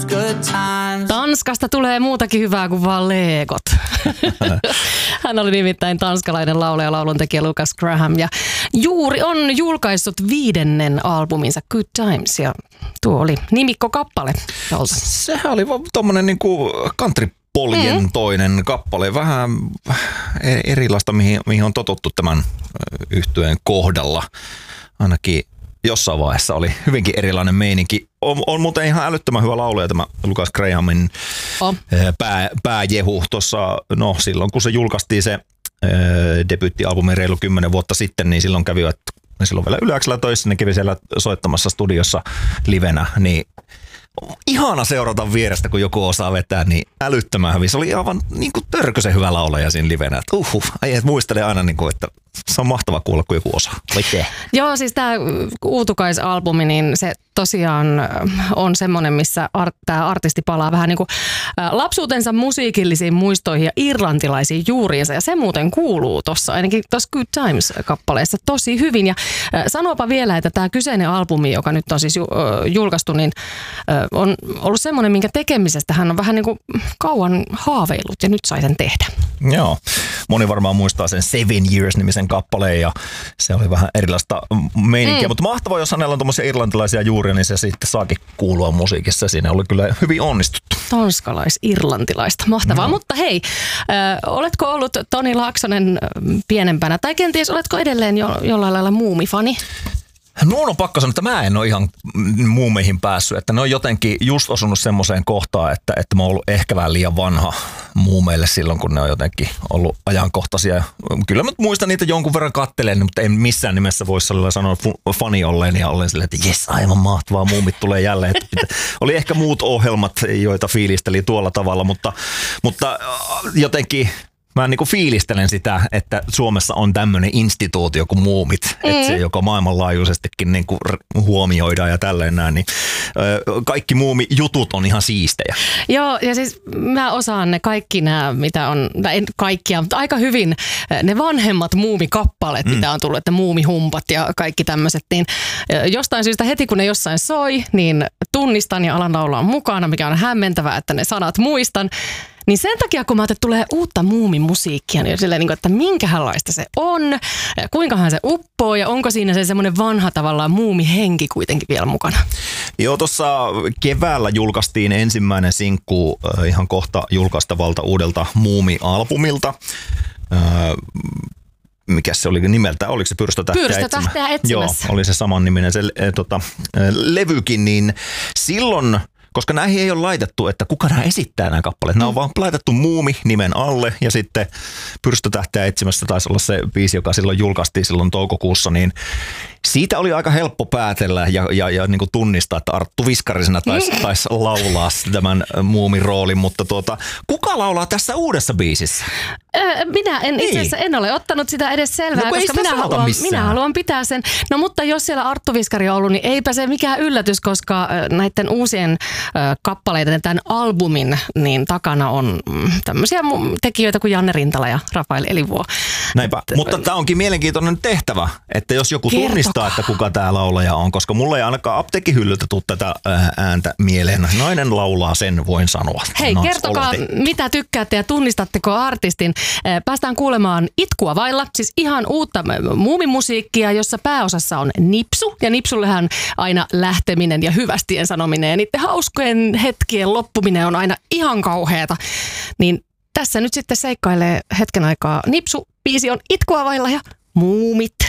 Tanskasta tulee muutakin hyvää kuin vaan legot. Hän oli nimittäin tanskalainen laulaja ja lauluntekijä Lukas Graham ja juuri on julkaissut 5. albuminsa Good Times ja tuo oli nimikkokappale. Sehän oli tommonen niinku countrypoljentoinen kappale, vähän erilaista mihin on totuttu tämän yhtyeen kohdalla. Ainakin jossain vaiheessa oli hyvinkin erilainen meininki. On muuten ihan älyttömän hyvä laulaja tämä Lukas Grahamin pääjehu tuossa, no silloin kun se julkaistiin se debyyttialbumi reilu 10 vuotta sitten, niin silloin kävivät, silloin vielä Yleäksellä töissä, ne kävi siellä soittamassa studiossa livenä, niin ihana seurata vierestä, kun joku osaa vetää niin älyttömän hyvin. Se oli aivan niin kuin törkösen hyvä laulaja siinä livenä. Äijät muistelee aina, niin kuin, että se on mahtava kuulla, kun joku osaa. Joo, siis tämä Uutukaisalbumi, niin se tosiaan on semmoinen, missä tämä artisti palaa vähän niin kuin lapsuutensa musiikillisiin muistoihin ja irlantilaisiin juuriinsa. Ja se muuten kuuluu tuossa, ainakin tuossa Good Times-kappaleessa tosi hyvin. Ja sanopa vielä, että tämä kyseinen albumi, joka nyt on siis julkaistu, niin on ollut semmoinen, minkä tekemisestä hän on vähän niin kuin kauan haaveillut ja nyt sai sen tehdä. Joo, moni varmaan muistaa sen 7 Years-nimisen kappaleen ja se oli vähän erilaista meininkiä, mutta mahtavaa, jos hänellä on tommosia irlantilaisia juuria, niin se sitten saakin kuulua musiikissa. Siinä oli kyllä hyvin onnistuttu. Tanskalais-irlantilaista, mahtavaa. No. Mutta hei, oletko ollut Toni Laaksonen pienempänä tai kenties oletko edelleen jollain lailla muumifani? Nuo on pakko sanoa, että mä en ole ihan muumeihin päässyt, että ne on jotenkin just osunut semmoiseen kohtaan, että mä oon ollut ehkä vähän liian vanha muumeille silloin, kun ne on jotenkin ollut ajankohtaisia. Kyllä mä muistan niitä jonkun verran kattelen, mutta en missään nimessä voi sanoa fani olleen ja olleen silleen, että jes, aivan mahtavaa, muumit tulee jälleen. Oli ehkä muut ohjelmat, joita fiilisteli tuolla tavalla, mutta jotenkin mä niin kuin fiilistelen sitä, että Suomessa on tämmöinen instituutio kuin muumit, että se joka maailmanlaajuisestikin niin kuin huomioidaan ja tälleen näin, niin kaikki muumijutut on ihan siistejä. Joo, ja siis mä osaan ne kaikki nämä, mitä on, en kaikkia, mutta aika hyvin ne vanhemmat muumikappaleet, mitä on tullut, että muumihumpat ja kaikki tämmöiset, niin jostain syystä heti kun ne jossain soi, niin tunnistan ja alan laulaa mukana, mikä on hämmentävää, että ne sanat muistan. Niin sen takia, kun mä ajattelin, että tulee uutta muumimusiikkia, niin silleen, että minkälaista se on, kuinkahan se uppoo ja onko siinä se semmoinen vanha tavallaan muumihenki kuitenkin vielä mukana? Joo, tuossa keväällä julkaistiin ensimmäinen sinkku ihan kohta julkaistavalta uudelta muumialbumilta. Mikä se oli nimeltä? Oliko se Pyrstötähteä etsimässä? Joo, oli se saman niminen se levykin, niin silloin, koska näihin ei ole laitettu, että kuka nämä esittää nämä kappaleet. Nämä on vaan laitettu muumi nimen alle ja sitten Pyrstötähteä etsimässä taisi olla se biisi, joka silloin julkaistiin silloin toukokuussa, niin siitä oli aika helppo päätellä ja niin kuin tunnistaa, että Arttu Viskarisena taisi laulaa tämän muumin roolin, mutta kuka laulaa tässä uudessa biisissä? Minä itse asiassa en ole ottanut sitä edes selvää, koska minä haluan pitää sen. No mutta jos siellä Arttu Viskari on ollut, niin eipä se mikään yllätys, koska näiden uusien kappaleiden, tämän albumin, niin takana on tämmöisiä tekijöitä kuin Janne Rintala ja Rafael Elivuo. Näinpä, mutta tämä onkin mielenkiintoinen tehtävä, että jos joku tunnistaa, että kuka tämä laulaja on, koska mulla ei ainakaan apteekkihyllyltä tule tätä ääntä mieleen. Nainen laulaa, sen voin sanoa. Hei, kertokaa mitä tykkäätte ja tunnistatteko artistin. Päästään kuulemaan Itkua vailla, siis ihan uutta muumimusiikkia, jossa pääosassa on Nipsu. Ja Nipsullehan aina lähteminen ja hyvästien sanominen ja niiden hauskojen hetkien loppuminen on aina ihan kauheata. Niin tässä nyt sitten seikkailee hetken aikaa Nipsu. Biisi on Itkua vailla ja muumit.